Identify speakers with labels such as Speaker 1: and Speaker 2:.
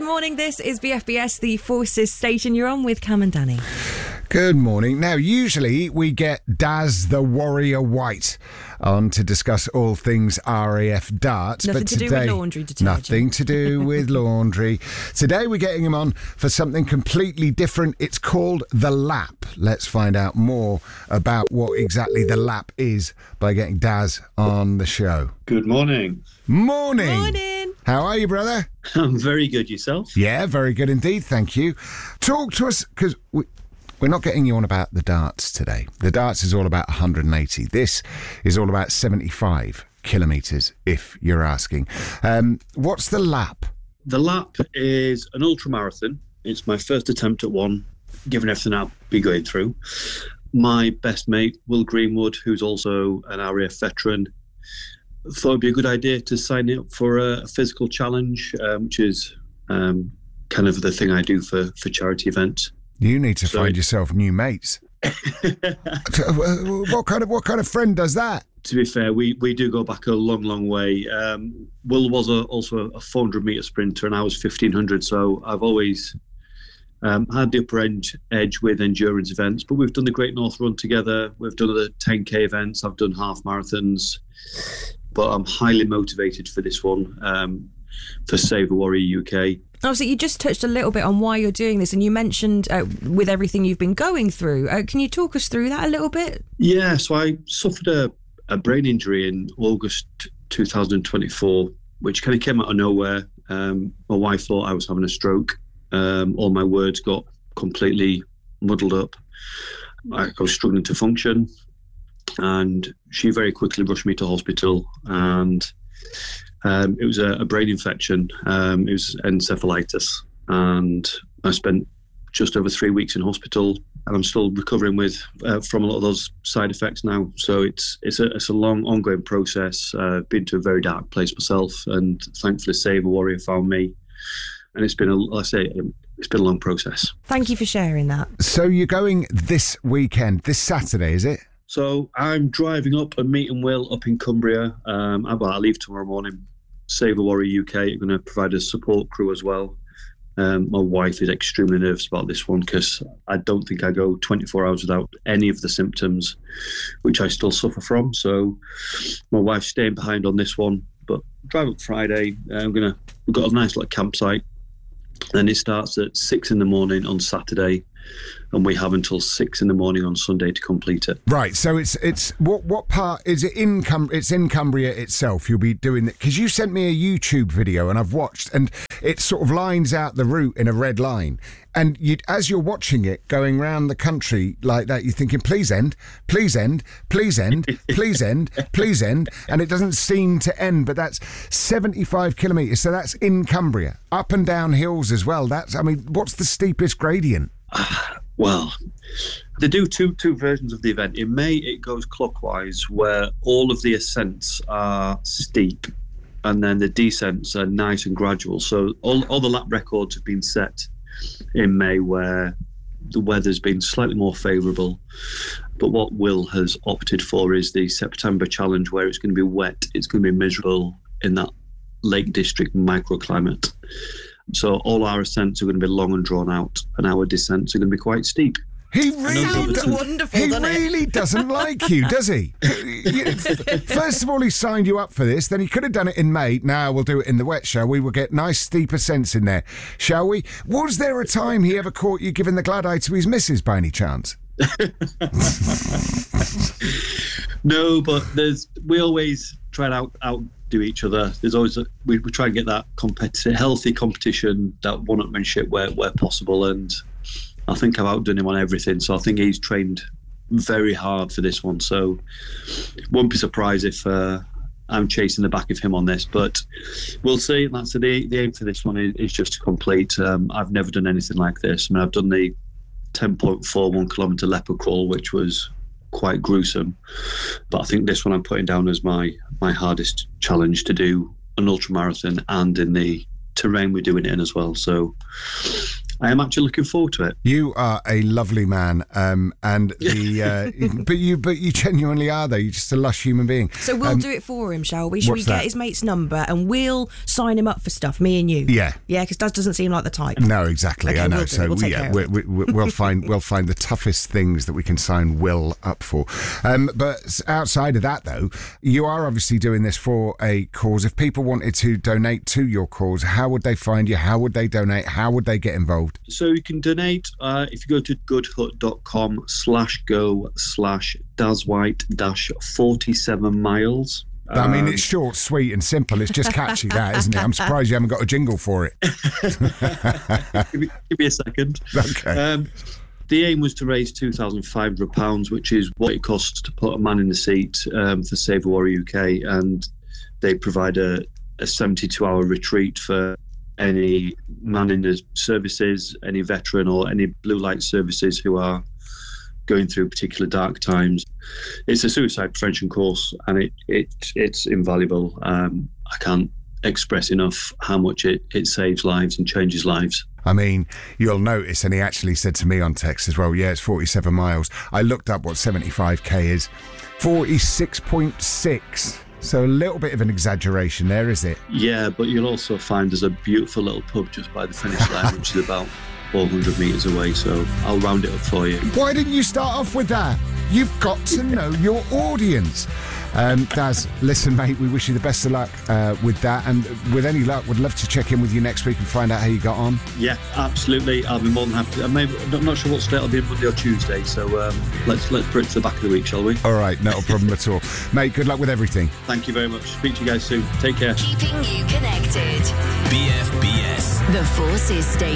Speaker 1: morning. This is BFBS, the Forces station. You're on with Cam and Danny.
Speaker 2: Good morning. Now, usually we get Daz the Warrior White on to discuss all things RAF darts.
Speaker 1: Nothing
Speaker 2: but
Speaker 1: to
Speaker 2: today,
Speaker 1: do with laundry detergent.
Speaker 2: Nothing to do with laundry. Today we're getting him on for something completely different. It's called the lap. Let's find out more about what exactly the lap is by getting Daz on the show.
Speaker 3: Good morning.
Speaker 2: Morning.
Speaker 1: Morning.
Speaker 2: How are you, brother?
Speaker 3: I'm very good. Yourself?
Speaker 2: Yeah, very good indeed. Thank you. Talk to us, because we're not getting you on about the darts today. The darts is all about 180. This is all about 75 kilometres, if you're asking. What's the lap?
Speaker 3: The lap is an ultramarathon. It's my first attempt at one, given everything I'll be going through. My best mate, Will Greenwood, who's also an RAF veteran, thought it'd be a good idea to sign up for a physical challenge, which is kind of the thing I do for charity events.
Speaker 2: You need to find yourself new mates. What kind of friend does that?
Speaker 3: To be fair, we do go back a long, long way. Will was also a 400-metre sprinter, and I was 1,500, so I've always had the upper edge with endurance events. But we've done the Great North Run together. We've done the 10K events. I've done half marathons. But I'm highly motivated for this one, for Save a Warrior UK.
Speaker 1: Obviously, you just touched a little bit on why you're doing this, and you mentioned with everything you've been going through. Can you talk us through that a little bit?
Speaker 3: Yeah, so I suffered a brain injury in August 2024, which kind of came out of nowhere. My wife thought I was having a stroke. All my words got completely muddled up. I was struggling to function, and she very quickly rushed me to hospital, and it was a brain infection. It was encephalitis, and I spent just over 3 weeks in hospital, and I'm still recovering from a lot of those side effects now. So it's a long, ongoing process. I've been to a very dark place myself, and thankfully Save a Warrior found me, and it's been a long process.
Speaker 1: Thank you for sharing that.
Speaker 2: So you're going this weekend, this Saturday, is it?
Speaker 3: So I'm driving up and meeting Will up in Cumbria. I leave tomorrow morning. Save a Warrior UK are going to provide a support crew as well. My wife is extremely nervous about this one because I don't think I go 24 hours without any of the symptoms, which I still suffer from. So my wife's staying behind on this one. But drive up Friday. We've got a nice little campsite. Then it starts at 6 a.m. on Saturday, and we have until 6 a.m. on Sunday to complete it.
Speaker 2: Right, so it's what part is it in it's in Cumbria itself you'll be doing it, because you sent me a YouTube video and I've watched, and it sort of lines out the route in a red line, and as you're watching it going around the country like that, you're thinking please end, please end, please end, please end, please end, and it doesn't seem to end. But that's 75 kilometres, so that's in Cumbria, up and down hills as well. What's the steepest gradient?
Speaker 3: Well, they do two versions of the event. In May, it goes clockwise, where all of the ascents are steep, and then the descents are nice and gradual. So all the lap records have been set in May, where the weather's been slightly more favourable. But what Will has opted for is the September challenge, where it's going to be wet, it's going to be miserable in that Lake District microclimate. So all our ascents are going to be long and drawn out, and our descents are going to be quite steep.
Speaker 2: He really doesn't like you, does he? First of all, he signed you up for this. Then he could have done it in May. Now we'll do it in the wet, shall we? We'll get nice steep ascents in there, shall we? Was there a time he ever caught you giving the glad eye to his missus by any chance?
Speaker 3: No, but we always try to outdo each other. There's always we try and get that healthy competition, that one-upmanship where possible, and I think I've outdone him on everything. So I think he's trained very hard for this one. So won't be surprised if I'm chasing the back of him on this, but we'll see. That's the aim for this one is just to complete. I've never done anything like this. I mean, I've done the 10.41 kilometre leopard crawl, which was quite gruesome, but I think this one I'm putting down as my hardest challenge to do an ultramarathon, and in the terrain we're doing it in as well. So I am actually looking forward to it.
Speaker 2: You are a lovely man, and the but you genuinely are though. You're just a lush human being.
Speaker 1: So we'll do it for him, shall we? Should we get his mate's number and we'll sign him up for stuff, me and you?
Speaker 2: Yeah,
Speaker 1: because Daz doesn't seem like the type.
Speaker 2: No, exactly.
Speaker 1: Okay,
Speaker 2: I know.
Speaker 1: We'll
Speaker 2: find the toughest things that we can sign Will up for. But outside of that, though, you are obviously doing this for a cause. If people wanted to donate to your cause, how would they find you? How would they donate? How would they get involved?
Speaker 3: So you can donate if you go to goodhut.com/go/DazWhite-47 miles.
Speaker 2: I mean, it's short, sweet and simple. It's just catchy, that, isn't it? I'm surprised you haven't got a jingle for it.
Speaker 3: Give me a second.
Speaker 2: Okay.
Speaker 3: The aim was to raise £2,500, which is what it costs to put a man in the seat for Save Warrior UK, and they provide a 72-hour retreat for any man in the services, any veteran or any blue light services who are going through particular dark times. It's a suicide prevention course, and it's invaluable. I can't express enough how much it saves lives and changes lives.
Speaker 2: I mean, you'll notice, and he actually said to me on text as well, it's 47 miles. I looked up what 75k is. 46.6. So a little bit of an exaggeration there, is it?
Speaker 3: Yeah, but you'll also find there's a beautiful little pub just by the finish line, which is about 400 metres away, so I'll round it up for you.
Speaker 2: Why didn't you start off with that? You've got to know your audience. Daz, listen, mate, we wish you the best of luck with that, and with any luck, would love to check in with you next week and find out how you got on. Yeah,
Speaker 3: absolutely. I'll be more than happy. I'm not sure what state I'll be in, Monday or Tuesday, so let's put it to the back of the week, shall we?
Speaker 2: All right, not a problem at all. Mate, good luck with everything.
Speaker 3: Thank you very much. Speak to you guys soon. Take care.
Speaker 4: Keeping you connected. BFBS. The Forces Station.